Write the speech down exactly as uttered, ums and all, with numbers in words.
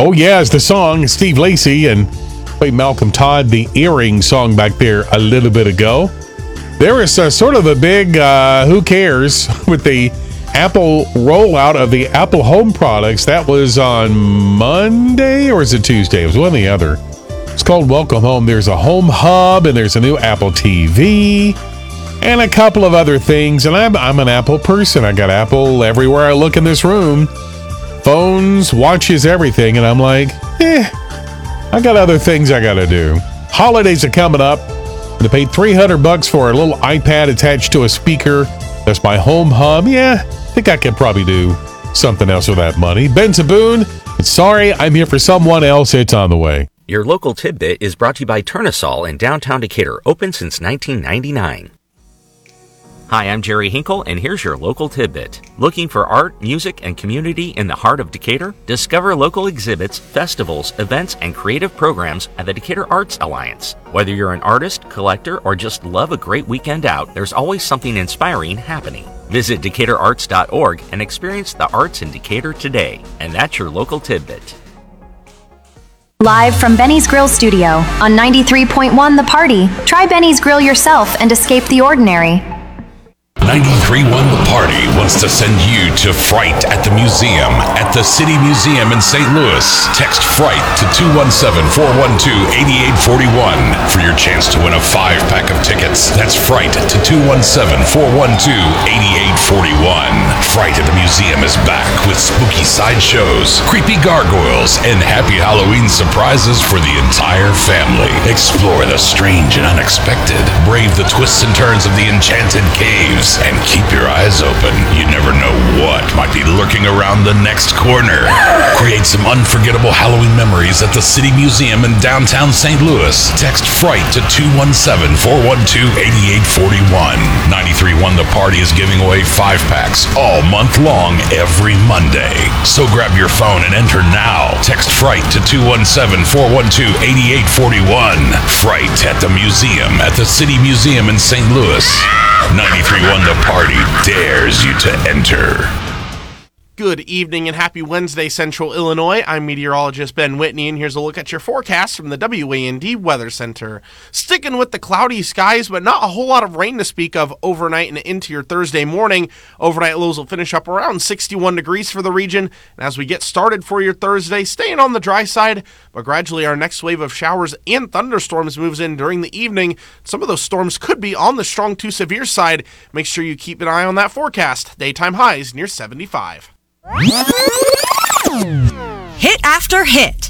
Oh, yeah, it's the song, Steve Lacy, and played Malcolm Todd, the Earring song back there a little bit ago. There was uh, sort of a big uh, who cares with the Apple rollout of the Apple Home products. That was on Monday, or is it Tuesday? It was one or the other. It's called Welcome Home. There's a Home Hub, and there's a new Apple T V, and a couple of other things. And I'm, I'm an Apple person. I got Apple everywhere I look in this room. Phones, watches, everything. And I'm like, eh, I got other things I got to do. Holidays are coming up. I paid three hundred bucks for a little iPad attached to a speaker. That's my Home Hub. Yeah, I think I could probably do something else with that money. Ben Saboon, sorry, I'm here for someone else. It's on the way. Your local tidbit is brought to you by Turnasol in downtown Decatur, open since nineteen ninety-nine. Hi, I'm Jerry Hinkle, and here's your local tidbit. Looking for art, music, and community in the heart of Decatur? Discover local exhibits, festivals, events, and creative programs at the Decatur Arts Alliance. Whether you're an artist, collector, or just love a great weekend out, there's always something inspiring happening. Visit decatur arts dot org and experience the arts in Decatur today. And that's your local tidbit. Live from Benny's Grill Studio on ninety-three point one The Party. Try Benny's Grill yourself and escape the ordinary. ninety-three point one The Party wants to send you to Fright at the Museum at the City Museum in Saint Louis. Text Fright to two one seven, four one two, eight eight four one for your chance to win a five-pack of tickets. That's Fright to two one seven, four one two, eight eight four one. Fright at the Museum is back with spooky sideshows, creepy gargoyles, and happy Halloween surprises for the entire family. Explore the strange and unexpected. Brave the twists and turns of the enchanted caves. And keep your eyes open. You never know what might be lurking around the next corner. Create some unforgettable Halloween memories at the City Museum in downtown Saint Louis. Text Fright to two one seven, four one two, eight eight four one. ninety-three point one The Party is giving away five packs all month long every Monday. So grab your phone and enter now. Text Fright to two one seven, four one two, eight eight four one. Fright at the Museum at the City Museum in Saint Louis. ninety-three point one The Party dares you to enter. Good evening and happy Wednesday, Central Illinois. I'm meteorologist Ben Whitney, and here's a look at your forecast from the W A N D Weather Center. Sticking with the cloudy skies, but not a whole lot of rain to speak of overnight and into your Thursday morning. Overnight lows will finish up around sixty-one degrees for the region. And as we get started for your Thursday, staying on the dry side, but gradually our next wave of showers and thunderstorms moves in during the evening. Some of those storms could be on the strong to severe side. Make sure you keep an eye on that forecast. Daytime highs near seventy-five. Hit after hit,